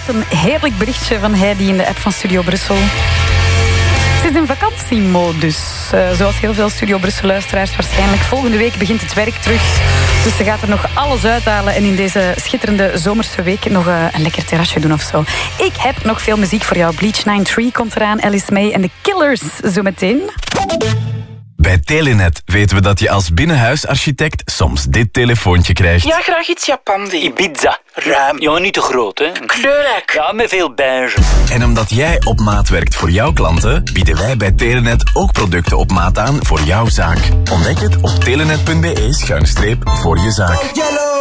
een heerlijk berichtje van Heidi in de app van Studio Brussel. Het is in vakantiemodus. Zoals heel veel Studio Brussel-luisteraars waarschijnlijk. Volgende week begint het werk terug. Dus ze gaat er nog alles uithalen en in deze schitterende zomerse week nog een lekker terrasje doen of zo. Ik heb nog veel muziek voor jou. Bleach 93 komt eraan, Alice May en The Killers zometeen. Bij Telenet weten we dat je als binnenhuisarchitect soms dit telefoontje krijgt. Ja, graag iets Japandi. Ibiza. Ruim. Ja, niet te groot, hè. Kleurrijk. Ja, met veel beige. En omdat jij op maat werkt voor jouw klanten, bieden wij bij Telenet ook producten op maat aan voor jouw zaak. Ontdek het op telenet.be/voor je zaak.